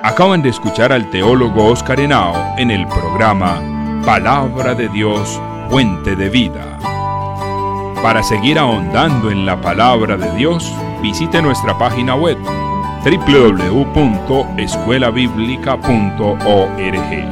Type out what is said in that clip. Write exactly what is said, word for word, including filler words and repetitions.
Acaban de escuchar al teólogo Oscar Henao en el programa Palabra de Dios, Fuente de Vida. Para seguir ahondando en la Palabra de Dios, visite nuestra página web doble u doble u doble u punto escuela bíblica punto org.